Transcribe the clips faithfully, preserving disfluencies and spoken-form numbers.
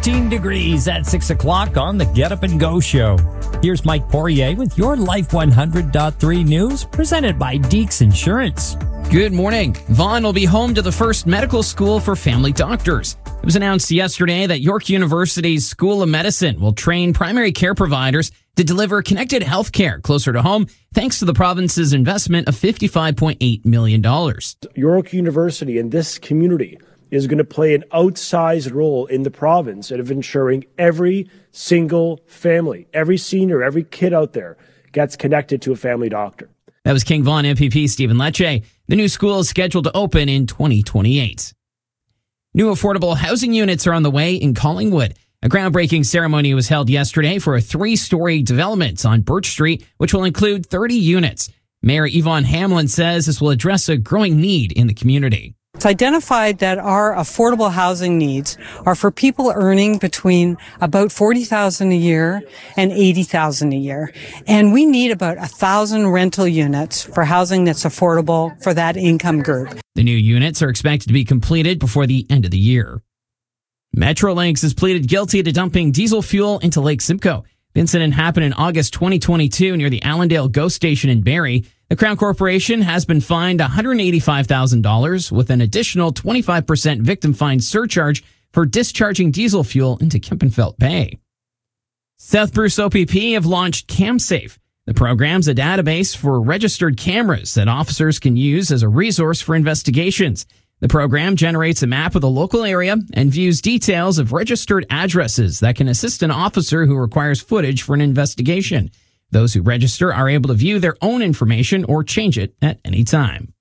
thirteen degrees at six o'clock on the Get Up and Go show. Here's Mike Poirier with your Life one hundred point three news presented by Deeks Insurance. Good morning. Vaughan will be home to the first medical school for family doctors. It was announced yesterday that York University's School of Medicine will train primary care providers to deliver connected health care closer to home, thanks to the province's investment of fifty-five point eight million dollars. York University and this community is going to play an outsized role in the province of ensuring every single family, every senior, every kid out there gets connected to a family doctor. That was King Vaughan M P P Stephen Lecce. The new school is scheduled to open in twenty twenty-eight. New affordable housing units are on the way in Collingwood. A groundbreaking ceremony was held yesterday for a three-story development on Birch Street, which will include thirty units. Mayor Yvonne Hamlin says this will address a growing need in the community. It's identified that our affordable housing needs are for people earning between about forty thousand dollars a year and eighty thousand dollars a year. And we need about one thousand rental units for housing that's affordable for that income group. The new units are expected to be completed before the end of the year. Metrolinx has pleaded guilty to dumping diesel fuel into Lake Simcoe. The incident happened in August twenty twenty-two near the Allendale GO station in Barrie. The Crown Corporation has been fined one hundred eighty-five thousand dollars with an additional twenty-five percent victim fine surcharge for discharging diesel fuel into Kempenfelt Bay. South Bruce O P P have launched CamSafe. The program's a database for registered cameras that officers can use as a resource for investigations. The program generates a map of the local area and views details of registered addresses that can assist an officer who requires footage for an investigation. Those who register are able to view their own information or change it at any time.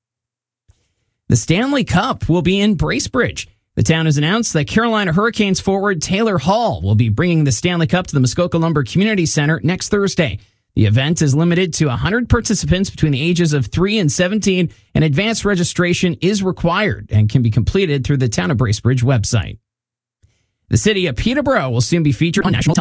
The Stanley Cup will be in Bracebridge. The town has announced that Carolina Hurricanes forward Taylor Hall will be bringing the Stanley Cup to the Muskoka Lumber Community Center next Thursday. The event is limited to one hundred participants between the ages of three and seventeen, and advanced registration is required and can be completed through the Town of Bracebridge website. The city of Peterborough will soon be featured on national television.